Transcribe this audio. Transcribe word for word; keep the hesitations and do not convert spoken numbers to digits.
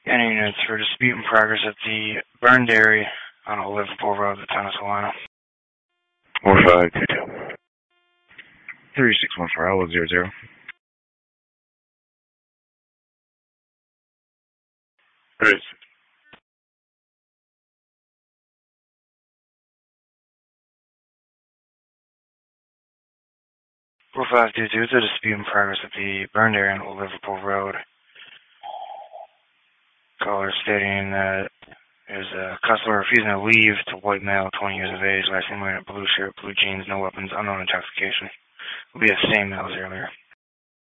Any units for dispute in progress at the burned area on Old Liverpool Road, the town of Solano. four five two two. three six one four, Alpha zero zero. Great. four five two two, it's a dispute in progress at the burned area on Old Liverpool Road. Caller stating that there's a customer refusing to leave to white male, twenty years of age, last name wearing a blue shirt, blue jeans, no weapons, unknown intoxication. Will be the same that was earlier.